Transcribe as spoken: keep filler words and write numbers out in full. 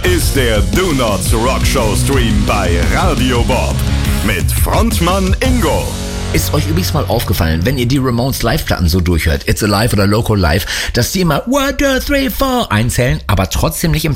ist der Do Not Rock Show Stream bei Radio Bob mit Frontmann Ingo. Ist euch übrigens mal aufgefallen, wenn ihr die Ramones Live-Platten so durchhört, It's Alive oder Loco Live, dass die immer one, two, three, four einzählen, aber trotzdem nicht im